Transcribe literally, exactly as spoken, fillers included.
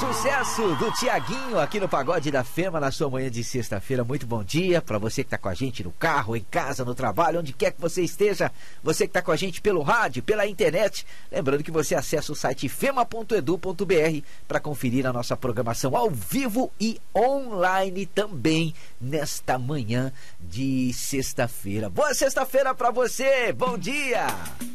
Sucesso do Tiaguinho aqui no Pagode da Fema na sua manhã de sexta-feira. Muito bom dia para você que está com a gente no carro, em casa, no trabalho, onde quer que você esteja. Você que está com a gente pelo rádio, pela internet. Lembrando que você acessa o site fema ponto edu ponto br para conferir a nossa programação ao vivo e online também nesta manhã de sexta-feira. Boa sexta-feira para você. Bom dia.